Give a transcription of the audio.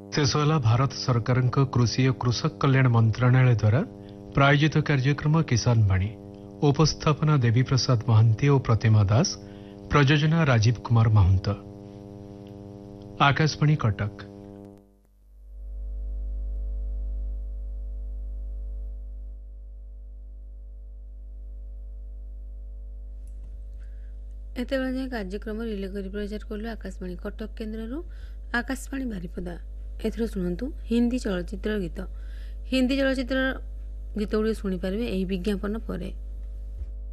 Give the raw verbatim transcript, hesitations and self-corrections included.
शेष है भारत सरकार कृषि और कृषक कल्याण मंत्रणालय द्वारा प्रायोजित कार्यक्रम किसान वाणी। उपस्थापना देवी प्रसाद महांती और प्रतिमा दास। प्रयोजना राजीव कुमार महंत। आकाशवाणी कटक। एत कार्यक्रम रिले कर प्रचार कलु आकाशवाणी कटक केन्द्र आकाशवाणी बारिपदा। एथर शुणु हिंदी चलचित्र गीत। हिंदी चलचित्र गीत गुड़ी शुणिपारे यही विज्ञापन पर।